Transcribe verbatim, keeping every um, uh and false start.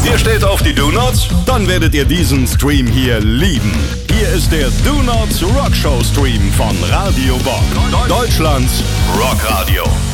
Ihr steht auf die Do-Nots? Dann werdet ihr diesen Stream hier lieben. Hier ist der Do-Nots Rockshow Stream von Radio Bock. Deutschlands Rockradio.